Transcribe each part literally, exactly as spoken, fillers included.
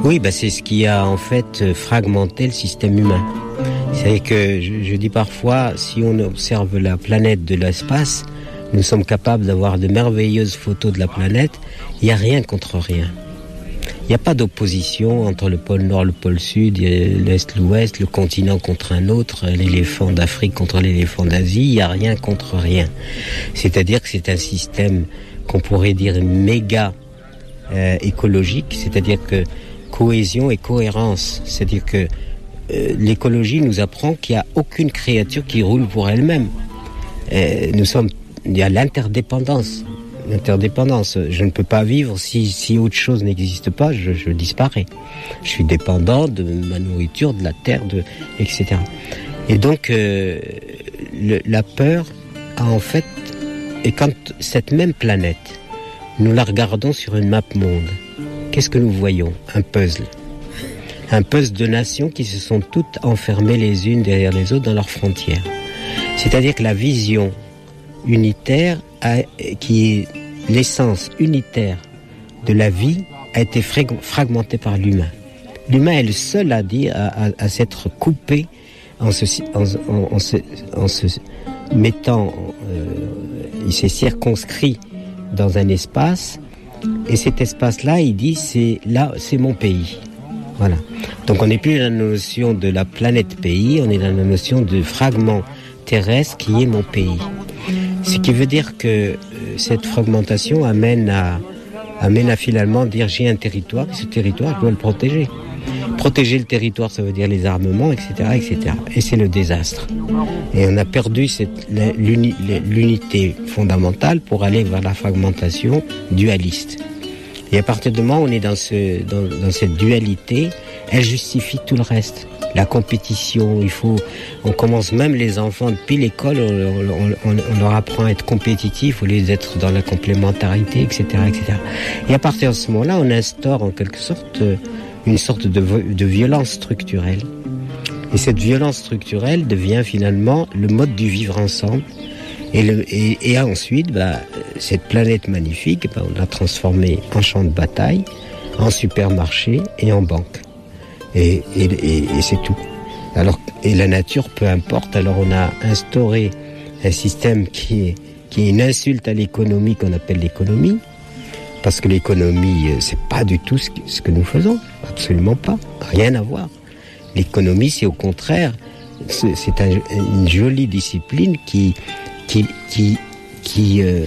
Oui, bah c'est ce qui a en fait fragmenté le système humain. C'est que je, je dis parfois, si on observe la planète de l'espace, nous sommes capables d'avoir de merveilleuses photos de la planète. Il n'y a rien contre rien. Il n'y a pas d'opposition entre le pôle Nord, le pôle Sud, l'Est, l'Ouest, le continent contre un autre, l'éléphant d'Afrique contre l'éléphant d'Asie. Il n'y a rien contre rien. C'est-à-dire que c'est un système qu'on pourrait dire méga euh, écologique, c'est-à-dire que cohésion et cohérence. C'est-à-dire que euh, l'écologie nous apprend qu'il n'y a aucune créature qui roule pour elle-même. Euh, nous sommes, il y a l'interdépendance. L'interdépendance. Je ne peux pas vivre si, si autre chose n'existe pas, je, je disparais. Je suis dépendant de ma nourriture, de la terre, de, et cetera. Et donc, euh, le, la peur a en fait, et quand cette même planète, nous la regardons sur une map monde, qu'est-ce que nous voyons ? Un puzzle. Un puzzle de nations qui se sont toutes enfermées les unes derrière les autres dans leurs frontières. C'est-à-dire que la vision unitaire a, qui est l'essence unitaire de la vie a été frag- fragmentée par l'humain. L'humain est le seul à dire à, à, à s'être coupé en se, en, en, en se, en se mettant, euh, il s'est circonscrit dans un espace, et cet espace-là, il dit c'est là, c'est mon pays. Voilà. Donc on n'est plus dans la notion de la planète pays, on est dans la notion de fragment terrestre qui est mon pays. Ce qui veut dire que euh, cette fragmentation amène à, amène à finalement dire j'ai un territoire, et ce territoire, je dois le protéger. Protéger le territoire, ça veut dire les armements, et cetera, et cetera. Et c'est le désastre. Et on a perdu cette, l'uni, l'unité fondamentale pour aller vers la fragmentation dualiste. Et à partir du moment où on est dans, ce, dans, dans cette dualité, elle justifie tout le reste. La compétition, il faut, on commence même les enfants depuis l'école, on, on, on leur apprend à être compétitifs au lieu d'être dans la complémentarité, et cetera, et cetera. Et à partir de ce moment-là, on instaure en quelque sorte une sorte de, de violence structurelle. Et cette violence structurelle devient finalement le mode du vivre ensemble. Et, le, et, et ensuite, bah, cette planète magnifique, bah, on l'a transformée en champ de bataille, en supermarché et en banque. Et, et, et, et c'est tout. Alors, et la nature, peu importe. Alors, on a instauré un système qui est, qui est une insulte à l'économie qu'on appelle l'économie, parce que l'économie, c'est pas du tout ce que, ce que nous faisons, absolument pas, rien à voir. L'économie, c'est au contraire, c'est, c'est un, une jolie discipline qui qui qui, qui euh,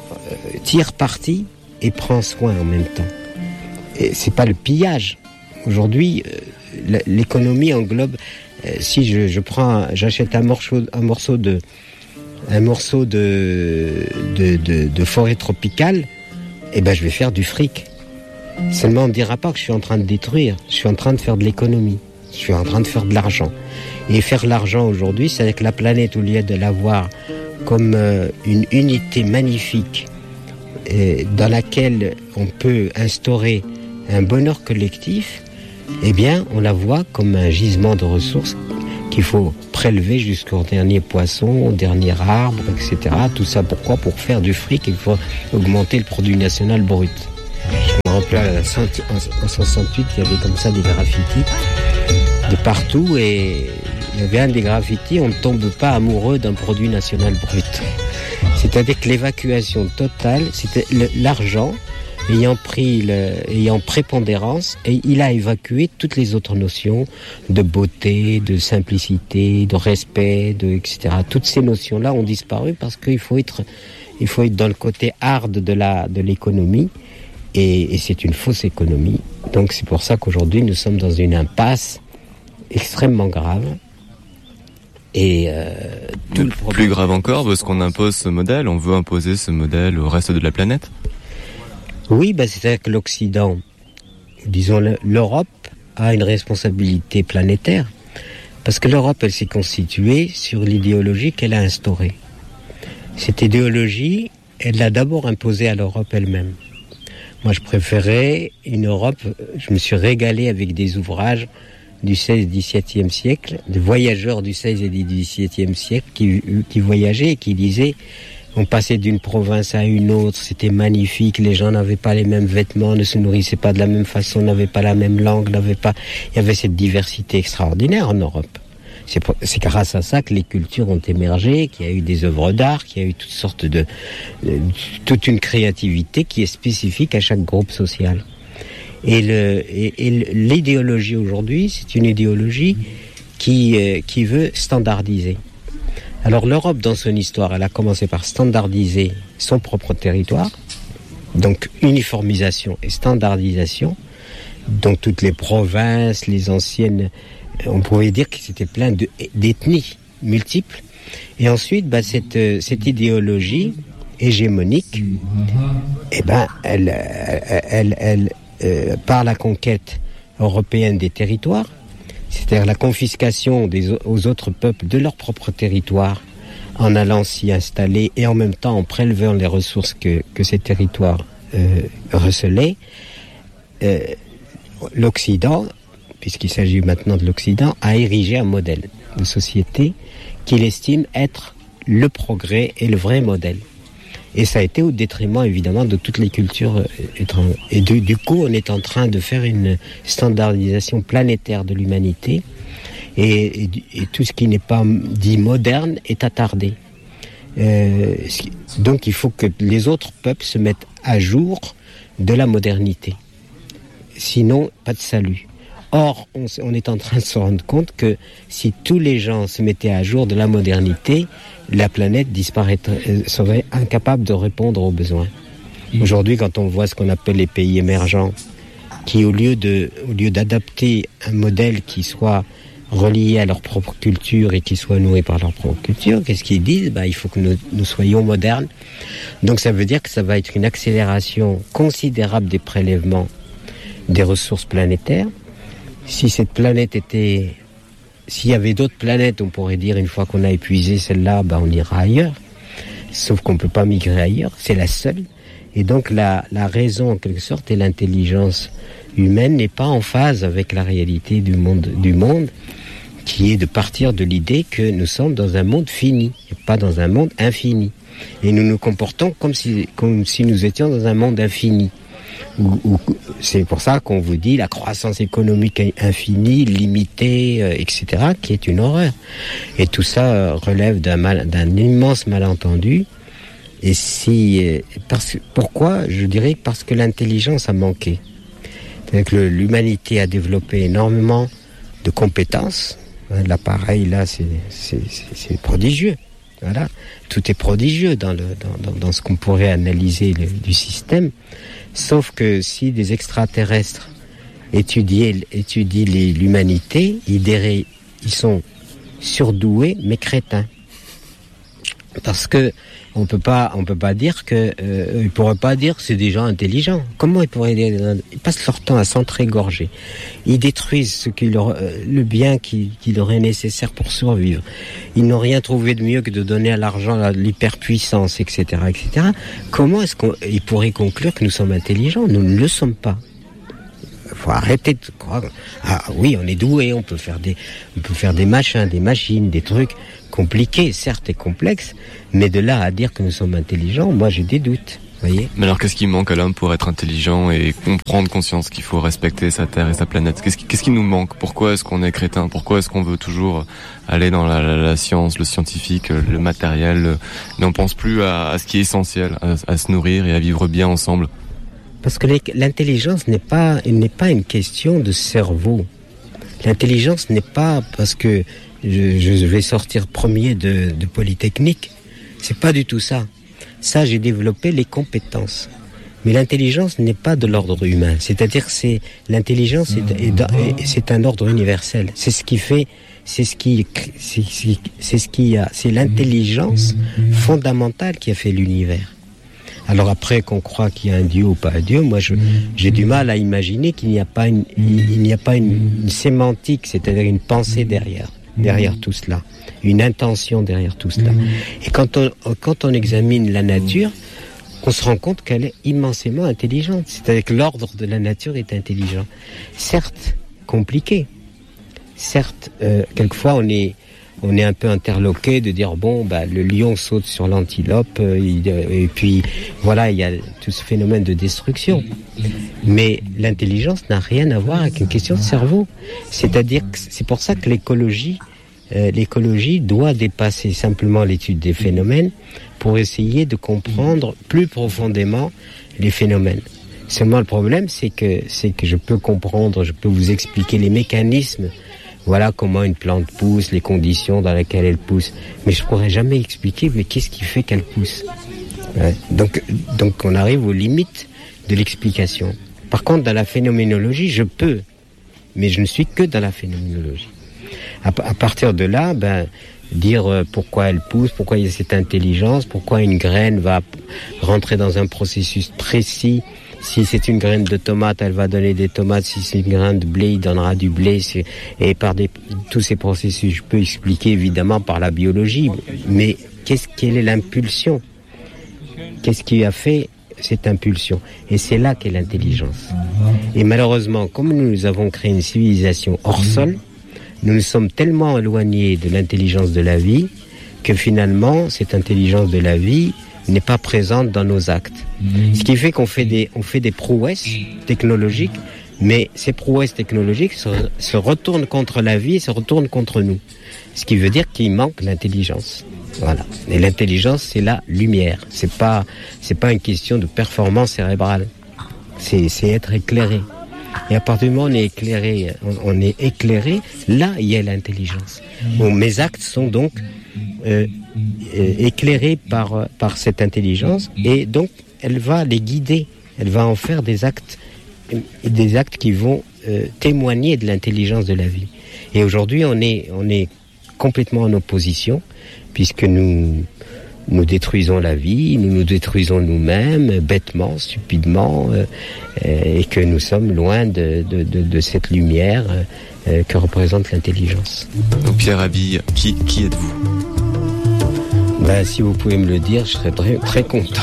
tire parti et prend soin en même temps. Et c'est pas le pillage. Aujourd'hui, euh, l'économie englobe. Euh, si je, je prends, j'achète un morceau, un morceau de, un morceau de de, de, de forêt tropicale, eh ben je vais faire du fric. Seulement on ne dira pas que je suis en train de détruire. Je suis en train de faire de l'économie. Je suis en train de faire de l'argent. Et faire l'argent aujourd'hui, c'est avec la planète, au lieu de l'avoir comme euh, une unité magnifique euh, dans laquelle on peut instaurer un bonheur collectif, eh bien, on la voit comme un gisement de ressources qu'il faut prélever jusqu'au dernier poisson, au dernier arbre, et cetera. Tout ça pourquoi ? Pour faire du fric, il faut augmenter le produit national brut. Je me rappelle, en soixante-huit, il y avait comme ça des graffitis de partout, et il y avait un des graffitis, on ne tombe pas amoureux d'un produit national brut. C'est-à-dire que l'évacuation totale, c'était le, l'argent ayant pris, le, ayant prépondérance, et il a évacué toutes les autres notions de beauté, de simplicité, de respect, de, et cetera. Toutes ces notions-là ont disparu parce qu'il faut être, il faut être dans le côté hard de la, de l'économie, et, et c'est une fausse économie. Donc c'est pour ça qu'aujourd'hui nous sommes dans une impasse extrêmement grave. Et euh, tout le plus grave encore, parce qu'on impose ce modèle, on veut imposer ce modèle au reste de la planète. Oui, bah, c'est-à-dire que l'Occident, disons l'Europe, a une responsabilité planétaire, parce que l'Europe, elle s'est constituée sur l'idéologie qu'elle a instaurée. Cette idéologie, elle l'a d'abord imposée à l'Europe elle-même. Moi, je préférais une Europe, je me suis régalé avec des ouvrages du seizième et dix-septième siècle, de voyageurs du seizième et du dix-septième siècle qui, qui voyageaient et qui disaient On passait d'une province à une autre, c'était magnifique, les gens n'avaient pas les mêmes vêtements, ne se nourrissaient pas de la même façon, n'avaient pas la même langue, n'avaient pas... Il y avait cette diversité extraordinaire en Europe. C'est, pour... c'est grâce à ça que les cultures ont émergé, qu'il y a eu des œuvres d'art, qu'il y a eu toutes sortes de... toute une créativité qui est spécifique à chaque groupe social. Et, le... et, et l'idéologie aujourd'hui, c'est une idéologie qui, euh, qui veut standardiser. Alors l'Europe, dans son histoire, elle a commencé par standardiser son propre territoire, donc uniformisation et standardisation, donc toutes les provinces, les anciennes, on pourrait dire que c'était plein de, d'ethnies multiples. Et ensuite, bah, cette, cette idéologie hégémonique, eh ben, elle, elle, elle, elle euh, par la conquête européenne des territoires, c'est-à-dire la confiscation des, aux autres peuples de leur propre territoire en allant s'y installer et en même temps en prélevant les ressources que, que ces territoires euh, recelaient, euh, l'Occident, puisqu'il s'agit maintenant de l'Occident, a érigé un modèle de société qu'il estime être le progrès et le vrai modèle. Et ça a été au détriment, évidemment, de toutes les cultures étrangères. Et du, du coup, on est en train de faire une standardisation planétaire de l'humanité. Et, et, et tout ce qui n'est pas dit moderne est attardé. Euh, donc, il faut que les autres peuples se mettent à jour de la modernité. Sinon, pas de salut. Or, on, on est en train de se rendre compte que si tous les gens se mettaient à jour de la modernité, la planète disparaîtrait, serait incapable de répondre aux besoins. Aujourd'hui, quand on voit ce qu'on appelle les pays émergents, qui au lieu de, au lieu d'adapter un modèle qui soit relié à leur propre culture et qui soit noué par leur propre culture, qu'est-ce qu'ils disent ? Ben, il faut que nous, nous soyons modernes. Donc ça veut dire que ça va être une accélération considérable des prélèvements des ressources planétaires. Si cette planète était... S'il y avait d'autres planètes, on pourrait dire, une fois qu'on a épuisé celle-là, ben on ira ailleurs. Sauf qu'on ne peut pas migrer ailleurs, c'est la seule. Et donc la, la raison, en quelque sorte, et l'intelligence humaine n'est pas en phase avec la réalité du monde, du monde, qui est de partir de l'idée que nous sommes dans un monde fini, et pas dans un monde infini. Et nous nous comportons comme si, comme si nous étions dans un monde infini. Où, où, c'est pour ça qu'on vous dit la croissance économique infinie, limitée, euh, et cetera, qui est une horreur. Et tout ça euh, relève d'un, mal, d'un immense malentendu. Et si, euh, parce, pourquoi ? Je dirais parce que l'intelligence a manqué. C'est-à-dire que le, l'humanité a développé énormément de compétences. L'appareil là, c'est, c'est, c'est, c'est prodigieux. Voilà, tout est prodigieux dans, le, dans, dans, dans ce qu'on pourrait analyser le, du système. Sauf que si des extraterrestres étudient, étudient les, l'humanité, ils, diraient, ils sont surdoués mais crétins. Parce que on peut pas, on peut pas dire que, euh, ils pourraient pas dire que c'est des gens intelligents. Comment ils pourraient dire ? Ils passent leur temps à s'entrégorger. Ils détruisent ce qui leur, euh, le bien qui, qui leur est nécessaire pour survivre. Ils n'ont rien trouvé de mieux que de donner à l'argent à l'hyperpuissance, et cetera, et cetera. Comment est-ce qu'ils pourraient conclure que nous sommes intelligents ? Nous ne le sommes pas. Il faut arrêter de croire. Ah oui, on est doué, on peut faire des, on peut faire des machins, des machines, des trucs compliqués, certes et complexes, mais de là à dire que nous sommes intelligents, moi j'ai des doutes. Voyez. Mais alors qu'est-ce qui manque à l'homme pour être intelligent et comprendre conscience qu'il faut respecter sa terre et sa planète ? Qu'est-ce qui, qu'est-ce qui nous manque ? Pourquoi est-ce qu'on est crétin ? Pourquoi est-ce qu'on veut toujours aller dans la, la, la science, le scientifique, le matériel, le... mais on pense plus à, à ce qui est essentiel, à, à se nourrir et à vivre bien ensemble ? Parce que l'intelligence n'est pas, n'est pas une question de cerveau. L'intelligence n'est pas parce que je, je vais sortir premier de, de Polytechnique. C'est pas du tout ça. Ça, j'ai développé les compétences. Mais l'intelligence n'est pas de l'ordre humain. C'est-à-dire que c'est, l'intelligence est, est, est, c'est un ordre universel. C'est ce qui fait, c'est ce qui, c'est, c'est, c'est ce qui a, c'est l'intelligence fondamentale qui a fait l'univers. Alors après, qu'on croit qu'il y a un Dieu ou pas un Dieu, moi je, j'ai du mal à imaginer qu'il n'y a pas une, il, il n'y a pas une, une sémantique, c'est-à-dire une pensée derrière, derrière tout cela, une intention derrière tout cela. Et quand on, quand on examine la nature, on se rend compte qu'elle est immensément intelligente. C'est-à-dire que l'ordre de la nature est intelligent. Certes, compliqué. Certes, euh, quelquefois on est, on est un peu interloqué de dire bon, bah, le lion saute sur l'antilope, euh, il, euh, et puis voilà, il y a tout ce phénomène de destruction. Mais l'intelligence n'a rien à voir avec une question de cerveau. C'est-à-dire que c'est pour ça que l'écologie, euh, l'écologie doit dépasser simplement l'étude des phénomènes pour essayer de comprendre plus profondément les phénomènes. Seulement le problème, c'est que c'est que je peux comprendre, je peux vous expliquer les mécanismes. Voilà comment une plante pousse, les conditions dans lesquelles elle pousse. Mais je pourrais jamais expliquer, mais qu'est-ce qui fait qu'elle pousse? Ouais. Donc, donc on arrive aux limites de l'explication. Par contre, dans la phénoménologie, je peux, mais je ne suis que dans la phénoménologie. À, à partir de là, ben, dire euh, pourquoi elle pousse, pourquoi il y a cette intelligence, pourquoi une graine va rentrer dans un processus précis. Si c'est une graine de tomate, elle va donner des tomates. Si c'est une graine de blé, il donnera du blé. C'est... Et par des... tous ces processus, je peux expliquer évidemment par la biologie. Mais qu'est-ce... quelle est l'impulsion? Qu'est-ce qui a fait cette impulsion? Et c'est là qu'est l'intelligence. Et malheureusement, comme nous avons créé une civilisation hors sol, nous nous sommes tellement éloignés de l'intelligence de la vie que finalement, cette intelligence de la vie n'est pas présente dans nos actes. Mmh. Ce qui fait qu'on fait des, on fait des prouesses technologiques, mais ces prouesses technologiques se, se retournent contre la vie et se retournent contre nous. Ce qui veut dire qu'il manque l'intelligence. Voilà. Et l'intelligence, c'est la lumière. C'est pas, c'est pas une question de performance cérébrale. C'est, c'est être éclairé. Et à partir du moment où on est éclairé, on, on est éclairé, là, il y a l'intelligence. Bon, mes actes sont donc euh, euh, éclairés par, par cette intelligence, et donc elle va les guider. Elle va en faire des actes, des actes qui vont euh, témoigner de l'intelligence de la vie. Et aujourd'hui, on est, on est complètement en opposition, puisque nous, nous détruisons la vie, nous nous détruisons nous-mêmes, bêtement, stupidement, euh, et que nous sommes loin de, de, de, de cette lumière euh, que représente l'intelligence. Donc Pierre Rabhi, qui, qui êtes-vous? Ben, si vous pouvez me le dire, je serais très, très content.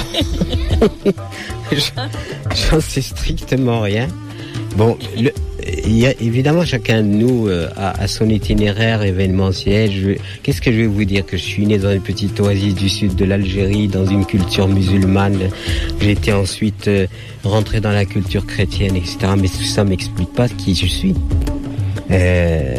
J'en sais strictement rien. Bon, le, il y a évidemment chacun de nous euh, a, a son itinéraire événementiel. Je, qu'est-ce que je vais vous dire? Que je suis né dans une petite oasis du sud de l'Algérie, dans une culture musulmane. J'ai été ensuite euh, rentré dans la culture chrétienne, et cetera. Mais tout ça m'explique pas qui je suis. Euh,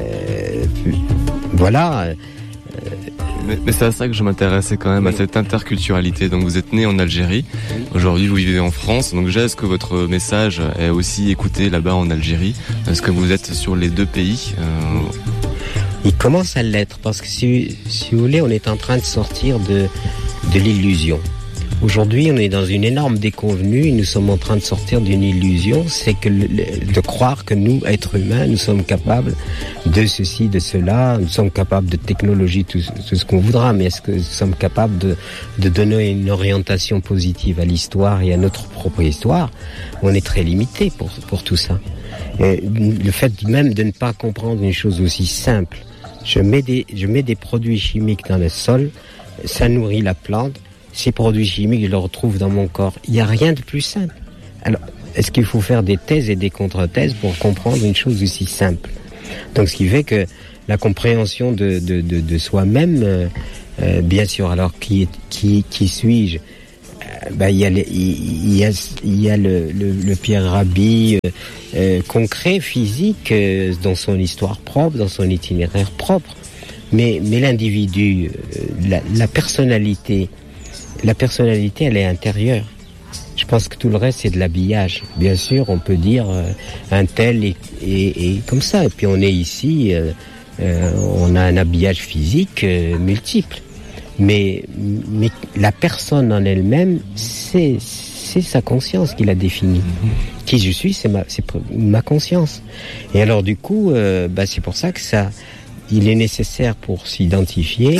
voilà. Mais, mais c'est à ça que je m'intéressais quand même, oui. À cette interculturalité. Donc vous êtes né en Algérie, oui. Aujourd'hui vous vivez en France. Donc déjà, est-ce que votre message est aussi écouté là-bas en Algérie? Est-ce que vous êtes sur les deux pays? euh... Il commence à l'être, parce que si, si vous voulez, on est en train de sortir de, de l'illusion. Aujourd'hui, on est dans une énorme déconvenue et nous sommes en train de sortir d'une illusion, c'est que le, de croire que nous, êtres humains, nous sommes capables de ceci, de cela, nous sommes capables de technologie, tout, tout ce qu'on voudra, mais est-ce que nous sommes capables de, de donner une orientation positive à l'histoire et à notre propre histoire? On est très limité pour, pour tout ça. Et le fait même de ne pas comprendre une chose aussi simple, je mets des, je mets des produits chimiques dans le sol, ça nourrit la plante. Ces produits chimiques, je les retrouve dans mon corps. Il n'y a rien de plus simple. Alors, est-ce qu'il faut faire des thèses et des contre-thèses pour comprendre une chose aussi simple? Donc, ce qui fait que la compréhension de, de, de, de soi-même, euh, euh, bien sûr, alors qui, qui, qui suis-je? euh, ben, il y a, les, il y a, il y a le, le, le Pierre Rabhi euh, euh, concret, physique, euh, dans son histoire propre, dans son itinéraire propre. Mais, mais l'individu, euh, la, la personnalité, La personnalité, elle est intérieure. Je pense que tout le reste, c'est de l'habillage. Bien sûr, on peut dire euh, un tel et, et, et comme ça. Et puis on est ici, euh, euh, on a un habillage physique euh, multiple. Mais, mais la personne en elle-même, c'est, c'est sa conscience qui la définit. Qui je suis, c'est ma, c'est ma conscience. Et alors du coup, euh, bah, c'est pour ça que ça, il est nécessaire pour s'identifier,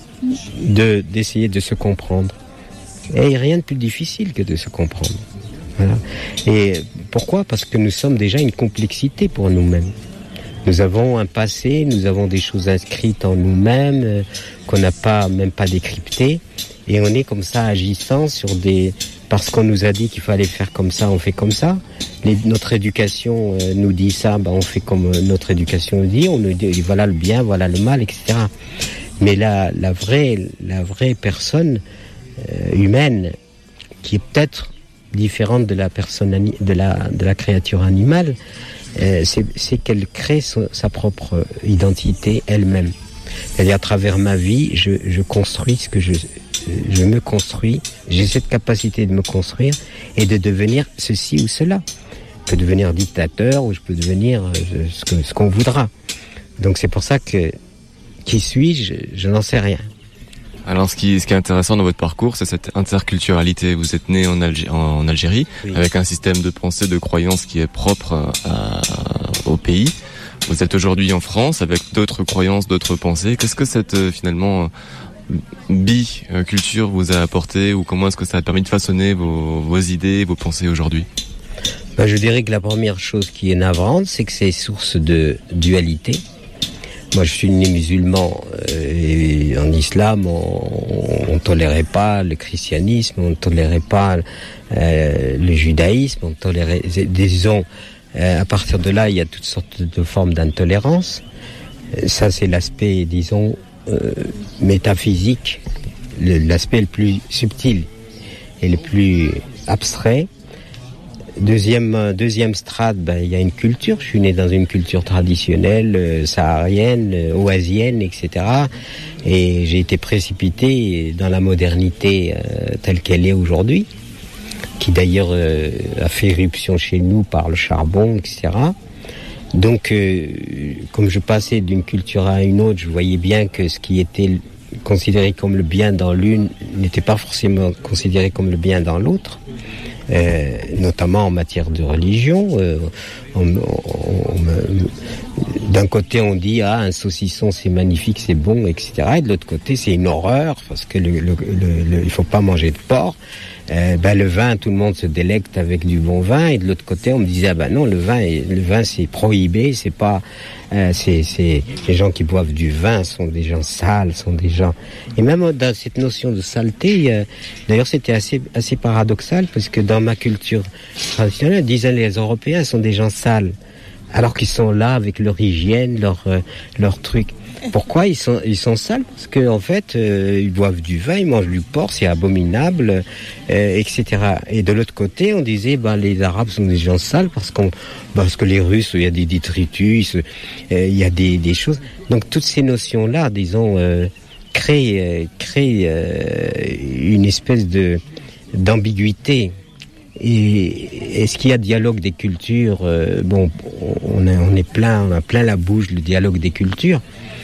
de, d'essayer de se comprendre. Et rien de plus difficile que de se comprendre. Voilà. Et pourquoi? Parce que nous sommes déjà une complexité pour nous-mêmes. Nous avons un passé, nous avons des choses inscrites en nous-mêmes euh, qu'on n'a pas, même pas décryptées, et on est comme ça agissant sur des... Parce qu'on nous a dit qu'il fallait faire comme ça, on fait comme ça. Les, notre éducation euh, nous dit ça, bah on fait comme euh, notre éducation nous dit. On nous dit voilà le bien, voilà le mal, et cetera. Mais la, la vraie, la vraie personne euh, humaine, qui est peut-être différente de la personne ani- de la de la créature animale, euh, c'est, c'est qu'elle crée son, sa propre identité elle-même. C'est-à-dire, à travers ma vie, je, je construis ce que je je me construis. J'ai cette capacité de me construire et de devenir ceci ou cela. Je peux devenir dictateur ou je peux devenir euh, ce, que, ce qu'on voudra. Donc c'est pour ça que qui suis-je, je n'en sais rien. Alors, ce qui, ce qui est intéressant dans votre parcours, c'est cette interculturalité. Vous êtes né en, Algé- en Algérie, oui, avec un système de pensée, de croyance qui est propre à, au pays. Vous êtes aujourd'hui en France, avec d'autres croyances, d'autres pensées. Qu'est-ce que cette, finalement, bi-culture vous a apporté, ou comment est-ce que ça a permis de façonner vos, vos idées, vos pensées aujourd'hui? Ben, je dirais que la première chose qui est navrante, c'est que c'est source de dualité. Moi, je suis né musulman euh, et en islam, on ne tolérait pas le christianisme, on ne tolérait pas euh, le judaïsme, on tolérait, disons, euh, à partir de là, il y a toutes sortes de formes d'intolérance. Ça, c'est l'aspect, disons, euh, métaphysique, le, l'aspect le plus subtil et le plus abstrait. Deuxième, deuxième strate, ben, il y a une culture. Je suis né dans une culture traditionnelle, euh, saharienne, euh, oasienne, et cetera. Et j'ai été précipité dans la modernité euh, telle qu'elle est aujourd'hui, qui d'ailleurs euh, a fait éruption chez nous par le charbon, et cetera. Donc, euh, comme je passais d'une culture à une autre, je voyais bien que ce qui était considéré comme le bien dans l'une n'était pas forcément considéré comme le bien dans l'autre. Euh, notamment en matière de religion. Euh, on, on, on, d'un côté, on dit ah un saucisson c'est magnifique, c'est bon, et cetera. Et de l'autre côté, c'est une horreur parce que le, le, le, le, il faut pas manger de porc. Euh, ben le vin, tout le monde se délecte avec du bon vin. Et de l'autre côté, on me disait ah ben non, le vin, est, le vin c'est prohibé, c'est pas, euh, c'est, c'est les gens qui boivent du vin sont des gens sales, sont des gens. Et même dans cette notion de saleté, euh, d'ailleurs c'était assez assez paradoxal parce que dans ma culture traditionnelle, disaient les Européens sont des gens sales, alors qu'ils sont là avec leur hygiène, leur euh, leur truc. Pourquoi ils sont ils sont sales? Parce que en fait euh, ils boivent du vin, ils mangent du porc, c'est abominable, euh, et cetera. Et de l'autre côté, on disait ben les Arabes sont des gens sales parce qu'on parce que les Russes il y a des détritus, euh, il y a des des choses. Donc toutes ces notions là, disons, euh, créent euh, créent euh, une espèce de d'ambiguïté. Et est-ce qu'il y a dialogue des cultures? euh, Bon, on, a, on est plein, on a plein la bouche le dialogue des cultures.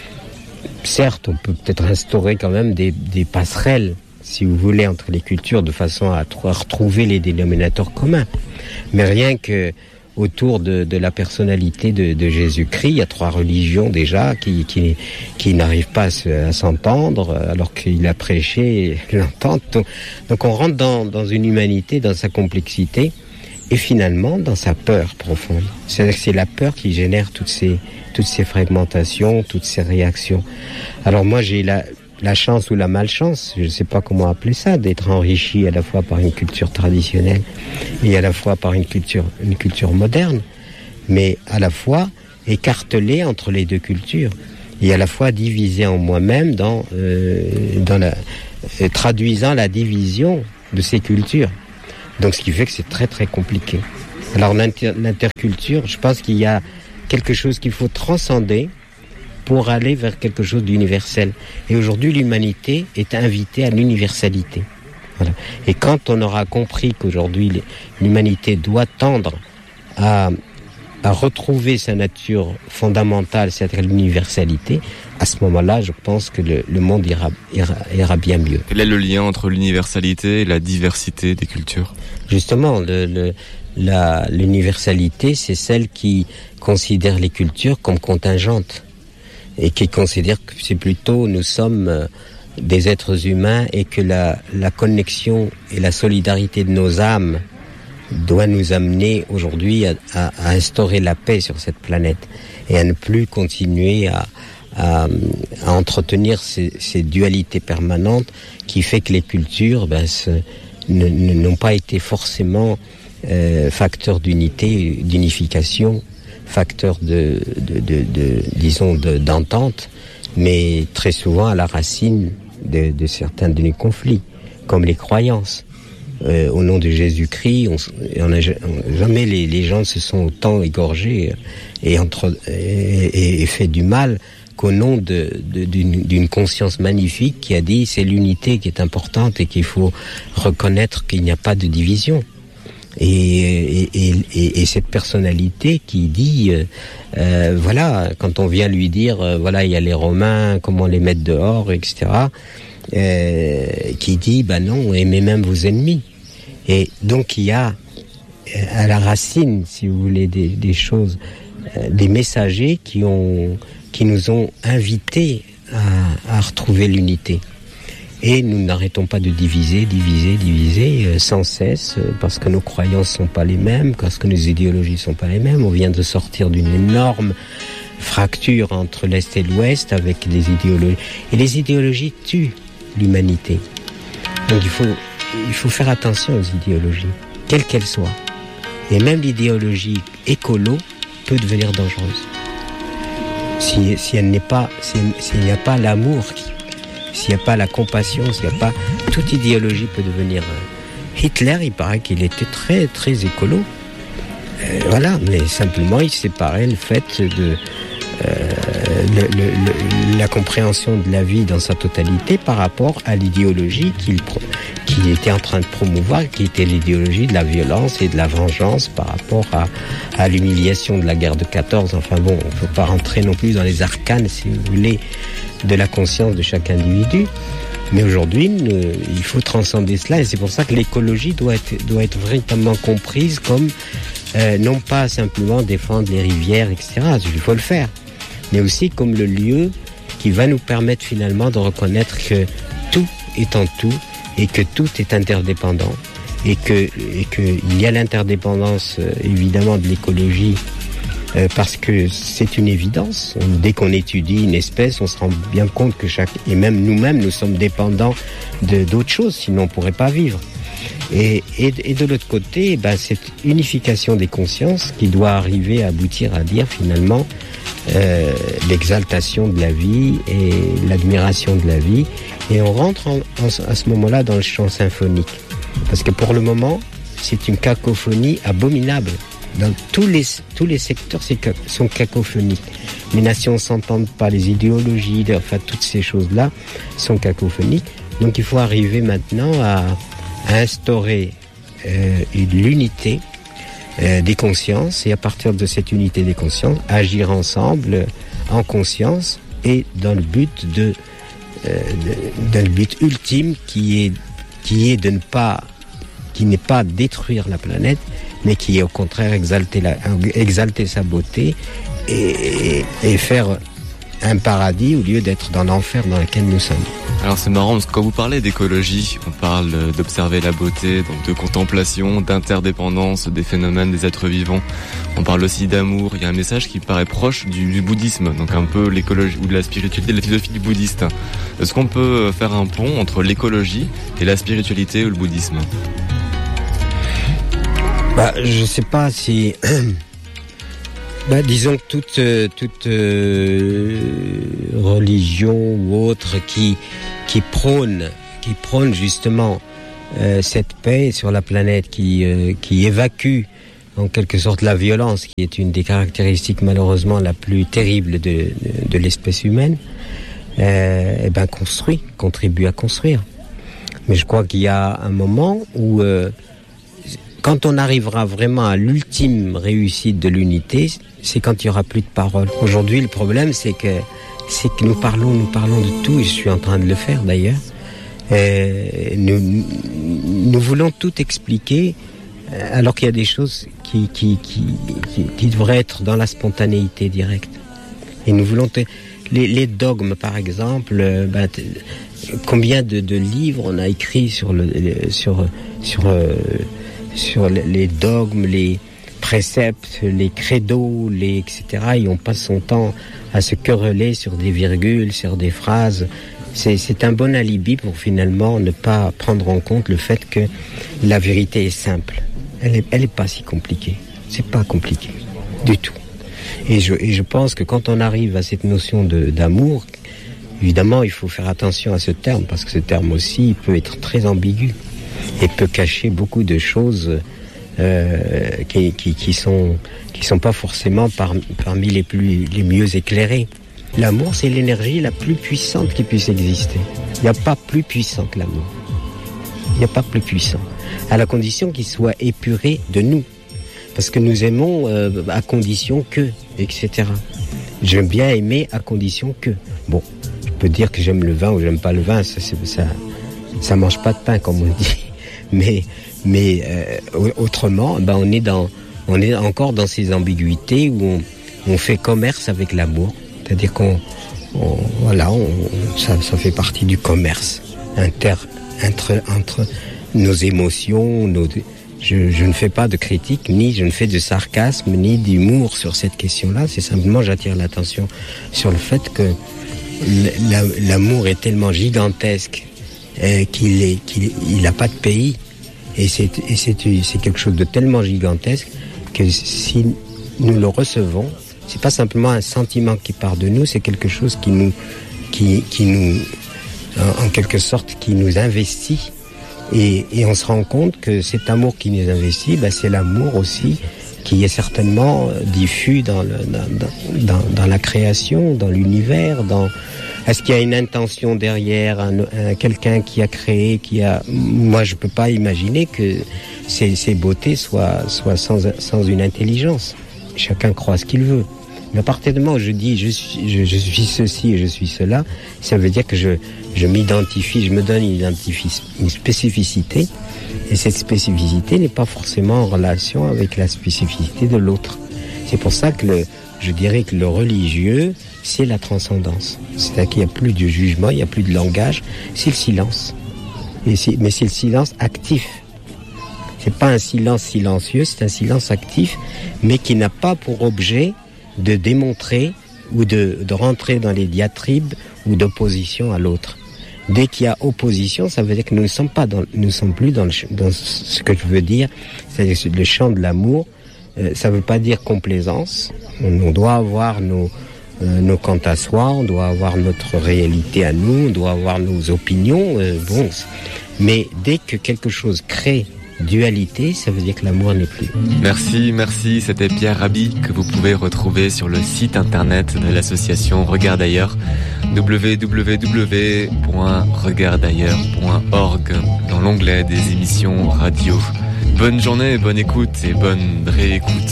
Certes, on peut peut-être instaurer quand même des, des passerelles, si vous voulez, entre les cultures, de façon à, à retrouver les dénominateurs communs. Mais rien que autour de, de la personnalité de, de Jésus-Christ, il y a trois religions déjà qui, qui, qui n'arrivent pas à, se, à s'entendre, alors qu'il a prêché l'entente. Donc, donc on rentre dans, dans une humanité, dans sa complexité, et finalement dans sa peur profonde. C'est-à-dire que c'est la peur qui génère toutes ces, toutes ces fragmentations, toutes ces réactions. Alors moi j'ai la, la chance ou la malchance, je ne sais pas comment appeler ça, d'être enrichi à la fois par une culture traditionnelle et à la fois par une culture, une culture moderne, mais à la fois écartelé entre les deux cultures et à la fois divisé en moi-même dans, euh, dans la, euh, traduisant la division de ces cultures. Donc ce qui fait que c'est très très compliqué. Alors l'inter, l'interculture, je pense qu'il y a quelque chose qu'il faut transcender pour aller vers quelque chose d'universel. Et aujourd'hui, l'humanité est invitée à l'universalité. Voilà. Et quand on aura compris qu'aujourd'hui, l'humanité doit tendre à, à retrouver sa nature fondamentale, c'est-à-dire l'universalité, à ce moment-là, je pense que le, le monde ira, ira, ira bien mieux. Quel est le lien entre l'universalité et la diversité des cultures? Justement, le, le, la, l'universalité, c'est celle qui considère les cultures comme contingentes et qui considère que c'est plutôt nous sommes des êtres humains et que la, la connexion et la solidarité de nos âmes doit nous amener aujourd'hui à, à, à instaurer la paix sur cette planète et à ne plus continuer à, à, à entretenir ces, ces dualités permanentes qui fait que les cultures ben, se, ne, ne, n'ont pas été forcément euh, facteurs d'unité, d'unification, facteurs de, de, de, de disons, de, d'entente, mais très souvent à la racine de, de certains de nos conflits, comme les croyances. Euh, au nom de Jésus-Christ, on, on a, jamais les, les gens se sont autant égorgés et, entre, et, et fait du mal qu'au nom de, de, d'une, d'une conscience magnifique qui a dit c'est l'unité qui est importante et qu'il faut reconnaître qu'il n'y a pas de division. Et, et, et, et cette personnalité qui dit, euh, euh, voilà, quand on vient lui dire, euh, voilà, il y a les Romains, comment les mettre dehors, et cetera, euh, qui dit, bah non, aimez même vos ennemis. Et donc il y a à la racine, si vous voulez, des, des choses, euh, des messagers qui ont, qui nous ont invités à, à retrouver l'unité. Et nous n'arrêtons pas de diviser, diviser, diviser euh, sans cesse, euh, parce que nos croyances sont pas les mêmes, parce que nos idéologies sont pas les mêmes. On vient de sortir d'une énorme fracture entre l'Est et l'Ouest avec des idéologies. Et les idéologies tuent l'humanité. Donc il faut, il faut faire attention aux idéologies, quelles qu'elles soient. Et même l'idéologie écolo peut devenir dangereuse. Si, si elle n'est pas, si, s'il n'y a pas l'amour qui s'il n'y a pas la compassion, s'il n'y a pas... Toute idéologie peut devenir... Hitler, il paraît qu'il était très, très écolo. Euh, voilà, mais simplement, il séparait le fait de... Euh, le, le, le, la compréhension de la vie dans sa totalité par rapport à l'idéologie qu'il, qu'il était en train de promouvoir, qui était l'idéologie de la violence et de la vengeance par rapport à, à l'humiliation de la guerre de quatorze. Enfin bon, on ne faut pas rentrer non plus dans les arcanes, si vous voulez, de la conscience de chaque individu. Mais aujourd'hui, il faut transcender cela, et c'est pour ça que l'écologie doit être, doit être véritablement comprise comme euh, non pas simplement défendre les rivières, et cetera. Il faut le faire, mais aussi comme le lieu qui va nous permettre finalement de reconnaître que tout est en tout et que tout est interdépendant, et que et que il y a l'interdépendance euh, évidemment de l'écologie. Euh, parce que c'est une évidence. Dès qu'on étudie une espèce, on se rend bien compte que chaque, et même nous-mêmes, nous sommes dépendants de, d'autres choses, sinon on ne pourrait pas vivre. Et, et, et de l'autre côté, ben, cette unification des consciences qui doit arriver à aboutir à dire finalement euh, l'exaltation de la vie et l'admiration de la vie. Et on rentre en, en, à ce moment-là dans le chant symphonique. Parce que pour le moment, c'est une cacophonie abominable. Dans tous les, tous les secteurs c'est, sont cacophoniques. Les nations ne s'entendent pas, les idéologies, enfin toutes ces choses-là sont cacophoniques. Donc il faut arriver maintenant à, à instaurer euh, l'unité euh, des consciences, et à partir de cette unité des consciences, agir ensemble euh, en conscience et dans le but de, euh, de dans le but ultime qui est qui est de ne pas qui n'est pas détruire la planète, mais qui est au contraire exalter, la, exalter sa beauté et, et faire un paradis au lieu d'être dans l'enfer dans lequel nous sommes. Alors c'est marrant parce que quand vous parlez d'écologie, on parle d'observer la beauté, donc de contemplation, d'interdépendance des phénomènes des êtres vivants. On parle aussi d'amour. Il y a un message qui paraît proche du, du bouddhisme, donc un peu l'écologie ou de la spiritualité, de la philosophie du bouddhiste. Est-ce qu'on peut faire un pont entre l'écologie et la spiritualité ou le bouddhisme ? Bah, je sais pas si... bah, disons que toute, toute euh, religion ou autre qui, qui prône, qui prône justement euh, cette paix sur la planète, qui, euh, qui évacue en quelque sorte la violence, qui est une des caractéristiques malheureusement la plus terrible de, de, de l'espèce humaine, euh, et ben construit, contribue à construire. Mais je crois qu'il y a un moment où... Euh, Quand on arrivera vraiment à l'ultime réussite de l'unité, c'est quand il n'y aura plus de parole. Aujourd'hui, le problème, c'est que, c'est que nous parlons, nous parlons de tout, et je suis en train de le faire d'ailleurs. Et nous, nous voulons tout expliquer, alors qu'il y a des choses qui, qui, qui, qui, qui devraient être dans la spontanéité directe. Et nous voulons... Te, les, les dogmes, par exemple, ben, t, combien de, de livres on a écrit sur le... sur, sur euh, sur les dogmes, les préceptes, les credos, les et cetera. Et on passe son temps à se quereller sur des virgules, sur des phrases. C'est, c'est un bon alibi pour finalement ne pas prendre en compte le fait que la vérité est simple. Elle est, elle est pas si compliquée. C'est pas compliqué du tout. Et je, et je pense que quand on arrive à cette notion de, d'amour, Évidemment, il faut faire attention à ce terme, parce que ce terme aussi il peut être très ambigu et peut cacher beaucoup de choses euh, qui, qui, qui sont qui sont pas forcément par, parmi les plus les mieux éclairées. L'amour, c'est l'énergie la plus puissante qui puisse exister. Il n'y a pas plus puissant que l'amour. Il n'y a pas plus puissant, à la condition qu'il soit épuré de nous, parce que nous aimons euh, à condition que, et cetera. J'aime bien aimer à condition que. Bon, je peux dire que j'aime le vin ou j'aime pas le vin, ça, c'est, ça, ça mange pas de pain comme on dit. Mais, mais euh, autrement, ben on est dans, on est encore dans ces ambiguïtés où on, on fait commerce avec l'amour, c'est-à-dire qu'on, on, voilà, on, ça, ça fait partie du commerce inter, entre, entre nos émotions, nos. Je, je ne fais pas de critique, ni je ne fais de sarcasme, ni d'humour sur cette question-là. C'est simplement, j'attire l'attention sur le fait que l'amour est tellement gigantesque euh, qu'il est, qu'il il n'a pas de pays. Et c'est, et c'est, c'est quelque chose de tellement gigantesque que si nous le recevons, c'est pas simplement un sentiment qui part de nous, c'est quelque chose qui nous, qui, qui nous, en quelque sorte, qui nous investit. Et, et on se rend compte que cet amour qui nous investit, ben c'est l'amour aussi qui est certainement diffus dans, le, dans, dans, dans la création, dans l'univers. Dans... Est-ce qu'il y a une intention derrière, un, un, quelqu'un qui a créé, qui a... Moi, je peux pas imaginer que ces, ces beautés soient, soient sans, sans une intelligence. Chacun croit ce qu'il veut. Mais à partir du moment où je dis je suis, je, je suis ceci et je suis cela, ça veut dire que je, je m'identifie, je me donne une, identifi- une spécificité, et cette spécificité n'est pas forcément en relation avec la spécificité de l'autre. C'est pour ça que le, je dirais que le religieux, c'est la transcendance. C'est-à-dire qu'il n'y a plus de jugement, il n'y a plus de langage, c'est le silence. Et c'est, mais c'est le silence actif. C'est pas un silence silencieux, c'est un silence actif, mais qui n'a pas pour objet de démontrer ou de, de rentrer dans les diatribes ou d'opposition à l'autre. Dès qu'il y a opposition, ça veut dire que nous ne sommes pas dans, nous ne sommes plus dans, le, dans ce que je veux dire, c'est-à-dire le champ de l'amour. Euh, ça ne veut pas dire complaisance. On, on doit avoir nos, euh, nos quant à soi, on doit avoir notre réalité à nous, on doit avoir nos opinions. Euh, bon, mais dès que quelque chose crée dualité, ça veut dire que l'amour n'est plus. Merci, merci. C'était Pierre Rabhi que vous pouvez retrouver sur le site internet de l'association Regarde Ailleurs, w w w point regarde ailleurs point org, dans l'onglet des émissions radio. Bonne journée, bonne écoute et bonne réécoute.